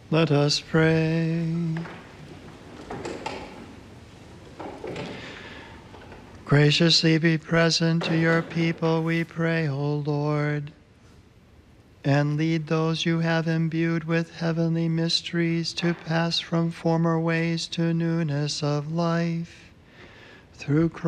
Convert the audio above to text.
Let us pray. Graciously be present to your people, we pray, O Lord, and lead those you have imbued with heavenly mysteries to pass from former ways to newness of life. Through